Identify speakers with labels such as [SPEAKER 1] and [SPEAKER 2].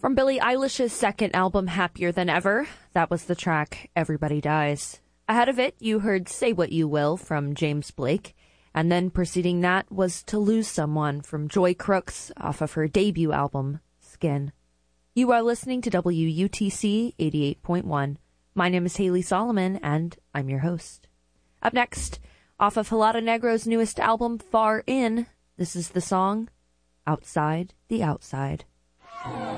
[SPEAKER 1] From Billie Eilish's second album, Happier Than Ever, that was the track Everybody Dies. Ahead of it, you heard Say What You Will from James Blake, and then preceding that was To Lose Someone from Joy Crooks off of her debut album, Skin. You are listening to WUTC 88.1. My name is Haley Solomon, and I'm your host. Up next, off of Helado Negro's newest album, Far In, this is the song Outside the Outside.